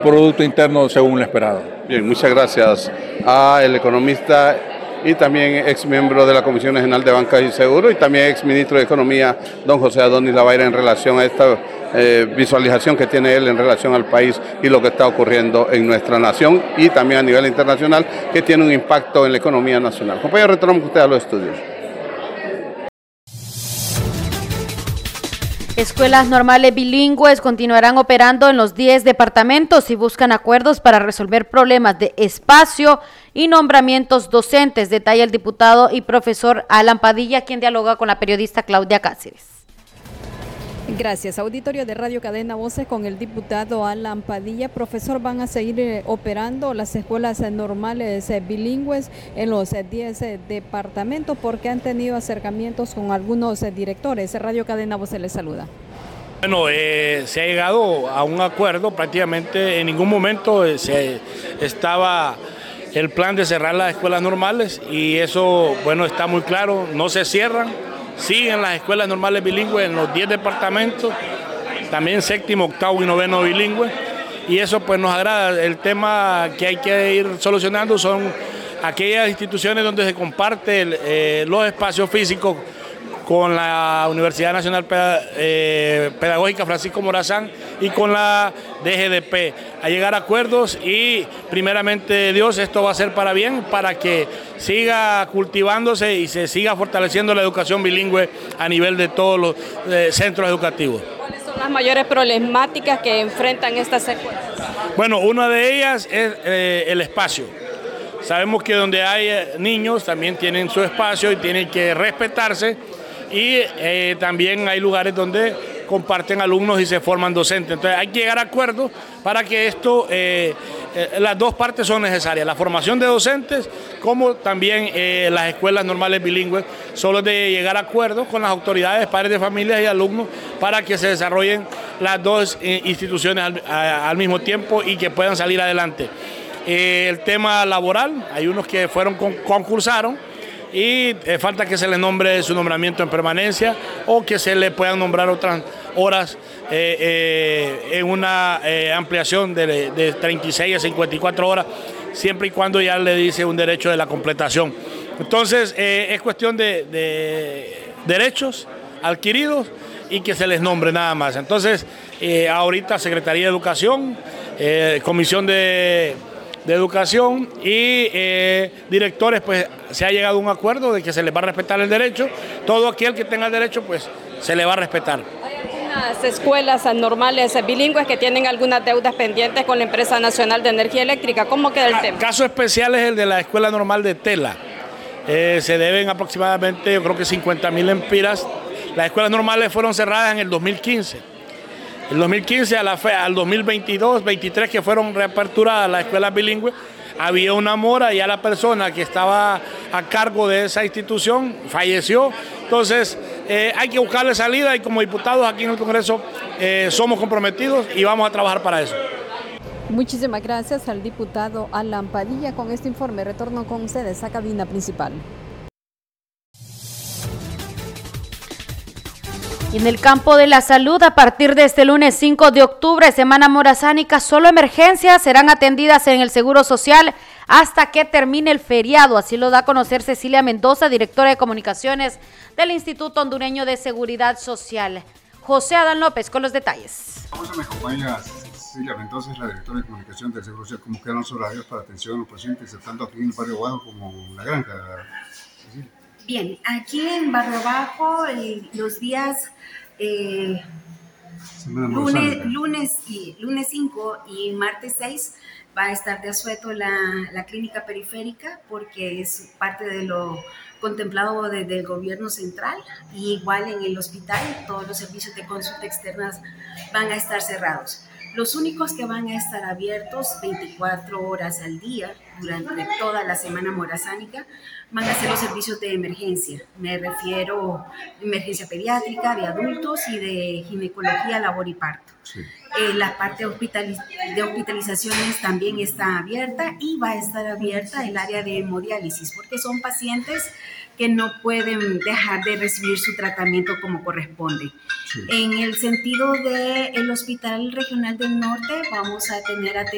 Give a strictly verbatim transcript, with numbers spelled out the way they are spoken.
Producto Interno según lo esperado. Bien, muchas gracias al economista y también ex miembro de la Comisión Nacional de Bancas y Seguros y también ex ministro de Economía, don José Adonis Lavaira, en relación a esta eh, visualización que tiene él en relación al país y lo que está ocurriendo en nuestra nación y también a nivel internacional, que tiene un impacto en la economía nacional. Compañero, retornamos usted a los estudios. Escuelas normales bilingües continuarán operando en los diez departamentos y buscan acuerdos para resolver problemas de espacio y nombramientos docentes, detalla el diputado y profesor Alan Padilla, quien dialoga con la periodista Claudia Cáceres. Gracias. Auditorio de Radio Cadena Voces con el diputado Alan Padilla. Profesor, ¿van a seguir eh, operando las escuelas eh, normales eh, bilingües en los eh, diez eh, departamentos? Porque han tenido acercamientos con algunos eh, directores. Radio Cadena Voces les saluda. Bueno, eh, se ha llegado a un acuerdo. Prácticamente en ningún momento eh, se estaba el plan de cerrar las escuelas normales y eso, bueno, está muy claro, no se cierran. Siguen las escuelas normales bilingües en los diez departamentos, también séptimo, octavo y noveno bilingües, y eso pues nos agrada. El tema que hay que ir solucionando son aquellas instituciones donde se comparten eh, los espacios físicos con la Universidad Nacional Pedagógica Francisco Morazán y con la D G D P, a llegar a acuerdos y primeramente Dios, esto va a ser para bien, para que siga cultivándose y se siga fortaleciendo la educación bilingüe a nivel de todos los eh, centros educativos. ¿Cuáles son las mayores problemáticas que enfrentan estas escuelas? Bueno, una de ellas es eh, el espacio. Sabemos que donde hay niños también tienen su espacio y tienen que respetarse. Y eh, también hay lugares donde comparten alumnos y se forman docentes. Entonces hay que llegar a acuerdos para que esto, eh, eh, las dos partes son necesarias, la formación de docentes como también eh, las escuelas normales bilingües, solo de llegar a acuerdos con las autoridades, padres de familias y alumnos para que se desarrollen las dos eh, instituciones al, a, al mismo tiempo y que puedan salir adelante. Eh, el tema laboral, hay unos que fueron con, concursaron, y eh, falta que se les nombre su nombramiento en permanencia o que se le puedan nombrar otras horas eh, eh, en una eh, ampliación de, de treinta y seis a cincuenta y cuatro horas, siempre y cuando ya le dice un derecho de la completación. Entonces eh, es cuestión de, de derechos adquiridos y que se les nombre nada más. Entonces eh, ahorita Secretaría de Educación, eh, Comisión de... de Educación y eh, directores, pues se ha llegado a un acuerdo de que se les va a respetar el derecho. Todo aquel que tenga derecho, pues se le va a respetar. ¿Hay algunas escuelas normales bilingües que tienen algunas deudas pendientes con la Empresa Nacional de Energía Eléctrica? ¿Cómo queda el tema? Caso especial es el de la Escuela Normal de Tela. Eh, se deben aproximadamente, yo creo que cincuenta mil empiras. Las escuelas normales fueron cerradas en el dos mil quince. El dos mil quince a la fe, al dos mil veintidós, veintitrés que fueron reaperturadas las escuelas bilingües, había una mora y a la persona que estaba a cargo de esa institución falleció. Entonces eh, hay que buscarle salida y como diputados aquí en el Congreso eh, somos comprometidos y vamos a trabajar para eso. Muchísimas gracias al diputado Alan Padilla. Con este informe retorno con ustedes a cabina principal. Y en el campo de la salud, a partir de este lunes cinco de octubre, Semana Morazánica, solo emergencias serán atendidas en el Seguro Social hasta que termine el feriado. Así lo da a conocer Cecilia Mendoza, directora de comunicaciones del Instituto Hondureño de Seguridad Social. José Adán López con los detalles. Vamos a mi compañera Cecilia Mendoza, es la directora de comunicación del Seguro Social. ¿Cómo quedan los horarios para atención a los pacientes, tanto aquí en el Barrio Bajo como en La Granja, Cecilia? Bien, aquí en Barrio Bajo, eh, los días eh, lunes, lunes, y, lunes cinco y martes seis va a estar de asueto la, la clínica periférica porque es parte de lo contemplado desde el gobierno central. Y igual en el hospital todos los servicios de consulta externas van a estar cerrados. Los únicos que van a estar abiertos veinticuatro horas al día durante toda la semana morazánica van a ser los servicios de emergencia. Me refiero a emergencia pediátrica, de adultos y de ginecología, labor y parto. Sí. Eh, la parte hospitaliz- de hospitalizaciones también está abierta y va a estar abierta el área de hemodiálisis porque son pacientes que no pueden dejar de recibir su tratamiento como corresponde. Sí. En el sentido del Hospital Regional del Norte vamos a tener atención